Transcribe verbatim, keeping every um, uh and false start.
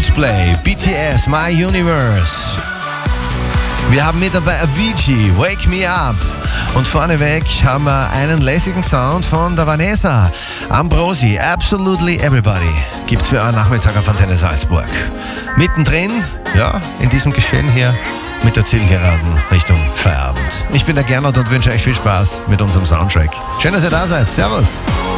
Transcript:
Coldplay, B T S, My Universe. Wir haben mit dabei Avicii, Wake Me Up. Und vorneweg haben wir einen lässigen Sound von der Vanessa Ambrosi, Absolutely Everybody. Gibt's für euren Nachmittag auf Antenne Salzburg. Mittendrin, ja, in diesem Geschehen hier mit der Zielgeraden Richtung Feierabend. Ich bin der Gernot und wünsche euch viel Spaß mit unserem Soundtrack. Schön, dass ihr da seid. Servus.